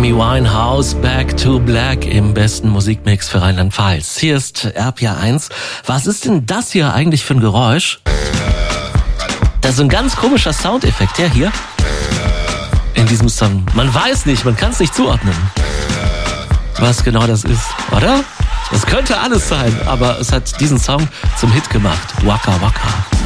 Amy Winehouse, Back to Black im besten Musikmix für Rheinland-Pfalz. Hier ist RPR1. Was ist denn das hier eigentlich für ein Geräusch? Das ist ein ganz komischer Soundeffekt, der hier in diesem Song. Man weiß nicht, man kann es nicht zuordnen, was genau das ist, oder? Das könnte alles sein, aber es hat diesen Song zum Hit gemacht. Waka Waka.